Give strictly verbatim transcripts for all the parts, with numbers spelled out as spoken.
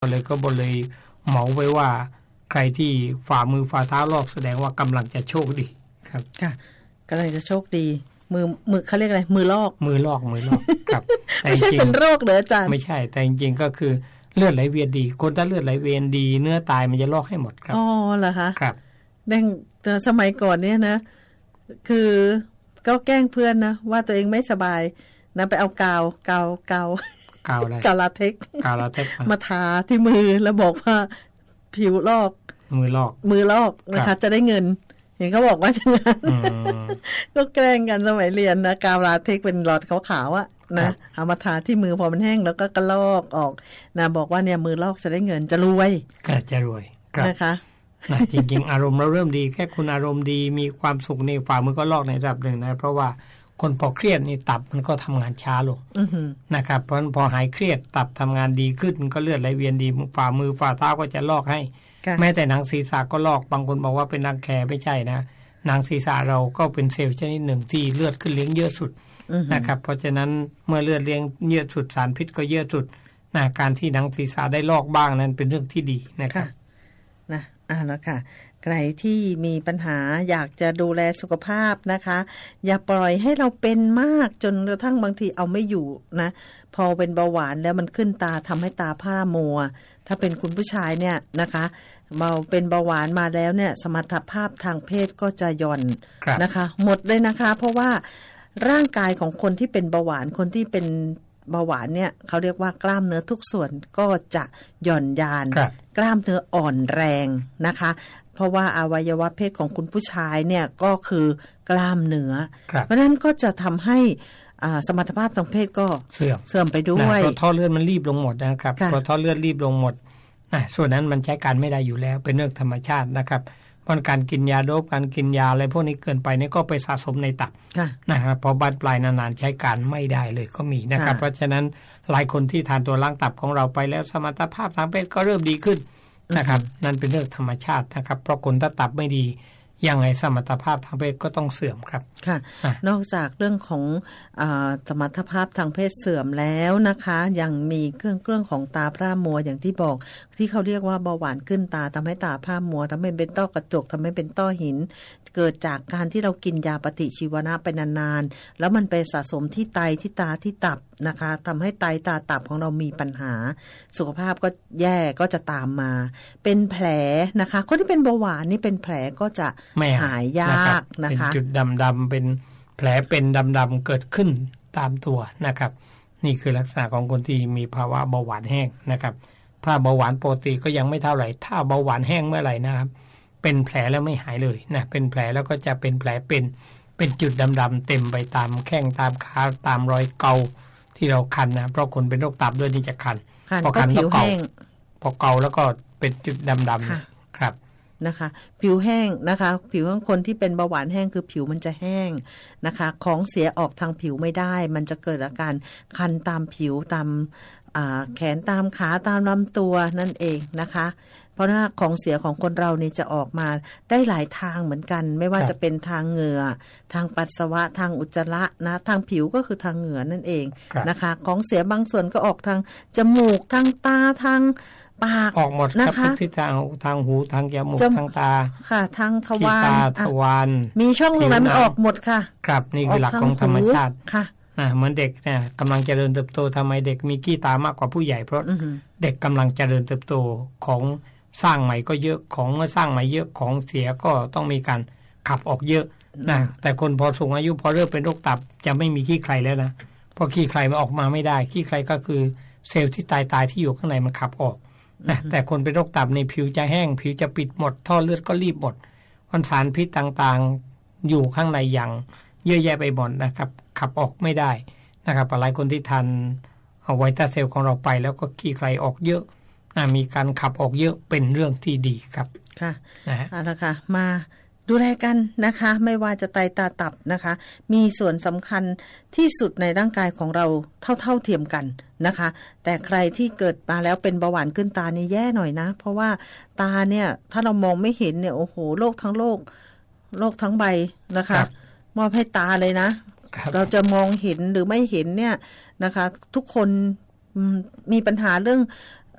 เลยก็บ่เลยเหมาไว้ว่าใครที่ฝ่ามือฝ่าเท้าลอกแสดงว่ากำลังจะโชคดีครับค่ะกำลังจะโชคดีมือมือเขาเรียกอะไรมือลอกมือลอกมือลอกครับไม่ใช่เป็นโรคเหรออาจารย์ไม่ใช่แต่จริงๆก็คือเลือดไหลเวียนดีคนถ้าเลือดไหลเวียนดีเนื้อตายมันจะลอกให้หมดครับอ๋อเหรอคะครับดังแต่สมัยก่อนเนี่ยนะคือก็แกล้งเพื่อนนะว่าตัวเองไม่สบายนะไปเอากาวกาวกาวกาวอะไรกาวลาเท็กซ์กาวลาเท็กซ์มาทาที่มือแล้วบอกว่าผิวลอกมือลอกมือลอกนะคะจะได้เงินเห็นเขาบอกว่าอย่างนั้นก็แกล้งกันสมัยเรียนนะกาวลาเท็กซ์เป็นหลอดขาวๆอ่ะนะเอามาทาที่มือพอมันแห้งแล้วก็กระลอกออกนะบอกว่าเนี่ยมือลอกจะได้เงินจะรวยก็จะรวยนะคะนะจริงๆอารมณ์เราเริ่มดีแค่คุณอารมณ์ดีมีความสุขในฝ่ามือก็ลอกในระดับหนึ่งนะเพราะว่าคนพอเครียดนี่ตับมันก็ทำงานช้าลงนะครับเพราะฉะนั้นพอหายเครียดตับทำงานดีขึ้นก็เลือดไหลเวียนดีฝ่ามือฝ่าเท้าก็จะลอกให้แม้แต่หนังศีรษะก็ลอกบางคนบอกว่าเป็นรังแคไม่ใช่นะหนังศีรษะเราก็เป็นเซลล์ชนิดหนึ่งที่เลือดขึ้นเลี้ยงเยอะสุดนะครับเพราะฉะนั้นเมื่อเลือดเลี้ยงเยอะสุดสารพิษก็เยอะสุดนะการที่หนังศีรษะได้ลอกบ้างนั้นเป็นเรื่องที่ดีนะครับนะอ่าแล้วค่ะใครที่มีปัญหาอยากจะดูแลสุขภาพนะคะอย่าปล่อยให้เราเป็นมากจนกระทั่งบางทีเอาไม่อยู่นะพอเป็นเบาหวานแล้วมันขึ้นตาทำให้ตาพร่ามัวถ้าเป็นคุณผู้ชายเนี่ยนะคะเบาเป็นเบาหวานมาแล้วเนี่ยสมรรถภาพทางเพศก็จะหย่อนนะคะหมดเลยนะคะเพราะว่าร่างกายของคนที่เป็นเบาหวานคนที่เป็นเบาหวานเนี่ยเขาเรียกว่ากล้ามเนื้อทุกส่วนก็จะหย่อนยานกล้ามเนื้ออ่อนแรงนะคะเพราะว่าอวัยวะเพศของคุณผู้ชายเนี่ยก็คือกล้ามเนื้อเพราะนั้นก็จะทำให้สมรรถภาพทางเพศก็เสื่อมเสื่อมไปด้วยเพราะท่อเลือดมันรีบลงหมดนะครับเพราะท่อเลือดรีบลงหมดส่วนนั้นมันใช้การไม่ได้อยู่แล้วเป็นเรื่องธรรมชาตินะครับเพราะการกินยาโดปการกินยาอะไรพวกนี้เกินไปนี่ก็ไปสะสมในตับนะครับพอบานปลายนานๆใช้การไม่ได้เลยก็มีนะครับเพราะฉะนั้นหลายคนที่ทานตัวล้างตับของเราไปแล้วสมรรถภาพทางเพศก็เริ่มดีขึ้นนะครับนั่นเป็นเรื่องธรรมชาตินะครับเพราะคนถ้าตับไม่ดียังไงสมรรถภาพทางเพศก็ต้องเสื่อมครับค่ะนอกจากเรื่องของอ่าสมรรถภาพทางเพศเสื่อมแล้วนะคะยังมีเครื่องเครื่องของตาพร่ามัวอย่างที่บอกที่เขาเรียกว่าเบาหวานขึ้นตาทำให้ตาพร่ามัวทำให้เป็นต้อกระจกทำให้เป็นต้อหินเกิดจากการที่เรากินยาปฏิชีวนะไปนานๆแล้วมันไปสะสมที่ไตที่ตาที่ตับนะคะทำให้ไตตาตับของเรามีปัญหาสุขภาพก็แย่ก็จะตามมาเป็นแผลนะคะคนที่เป็นเบาหวานนี่เป็นแผลก็จะหายยากนะคะเป็นจุดดำๆเป็นแผลเป็นดำๆเกิดขึ้นตามตัวนะครับนี่คือลักษณะของคนที่มีภาวะเบาหวานแห้งนะครับถ้าเบาหวานปกติก็ยังไม่เท่าไหร่ถ้าเบาหวานแห้งเมื่อไหร่นะครับเป็นแผลแล้วไม่หายเลยนะเป็นแผลแล้วก็จะเป็นแผลเป็นเป็นจุดดำๆเต็มไปตามแข้งตามขาตามรอยเกาที่เราคันนะเพราะคนเป็นโรคตับด้วยนี่จะคันพอคันก็เกาพอเกาแล้วก็เป็นจุดดำๆครับนะคะผิวแห้งนะคะผิวของคนที่เป็นเบาหวานแห้งคือผิวมันจะแห้งนะคะของเสียออกทางผิวไม่ได้มันจะเกิดอาการคันตามผิวตามแขนตามขาตามลำตัวนั่นเองนะคะเพราะว่าของเสียของคนเรานี่จะออกมาได้หลายทางเหมือนกันไม่ว่าจะเป็นทางเหงื่อทางปัสสาวะทางอุจจาระนะทางผิวก็คือทางเหงื่อนั่นเองนะคะของเสียบางส่วนก็ออกทางจมูกทางตาทางปากออกหมดครับที่ทางทางหูทางจมูกทางตาค่ะทางทวารตาทวารมีช่องตรงนั้นออกหมดค่ะครับนี่คือหลักของธรรมชาติค่ะอ่าเหมือนเด็กเนี่ยกำลังเจริญเติบโตทำไมเด็กมีขี้ตามากกว่าผู้ใหญ่เพราะเด็กกำลังเจริญเติบโตของสร้างใหม่ก็เยอะของเมื่อสร้างใหม่เยอะของเสียก็ต้องมีการขับออกเยอะนะแต่คนพอสูงอายุพอเริ่มเป็นโรคตับจะไม่มีขี้ใครแล้วนะเพราะขี้ใครมันออกมาไม่ได้ขี้ใครก็คือเซลล์ที่ตายตายที่อยู่ข้างในมันขับออกนะแต่คนเป็นโรคตับในผิวจะแห้งผิวจะปิดหมดท่อเลือดก็รีบหมดวันสารพิษต่างๆอยู่ข้างในอย่างเยอะแยะไปหมดนะครับขับออกไม่ได้นะครับหลายคนที่ทานเอาไวต้าเซลล์ของเราไปแล้วก็ขี้ใครออกเยอะนะมีการขับออกเยอะเป็นเรื่องที่ดีครับค่ะเอาละค่ะมาดูแลกันนะคะไม่ว่าจะไตตาตับนะคะมีส่วนสำคัญที่สุดในร่างกายของเราเท่าๆเทียมกันนะคะแต่ใครที่เกิดมาแล้วเป็นเบาหวานขึ้นตานี่แย่หน่อยนะเพราะว่าตาเนี่ยถ้าเรามองไม่เห็นเนี่ยโอ้โหโลกทั้งโลกโลกทั้งใบนะคะมอบให้ตาเลยนะเราจะมองเห็นหรือไม่เห็นเนี่ยนะคะทุกคนมีปัญหาเรื่อง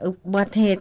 อุบัติเหตุ